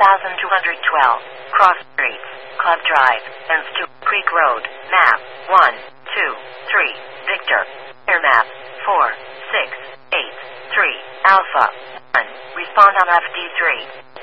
Cross Streets, Club Drive, and Stewart Creek Road. Map 1, 2, 3, Victor. Air map 4, 6, 8, 3, Alpha 1. Respond on FD3.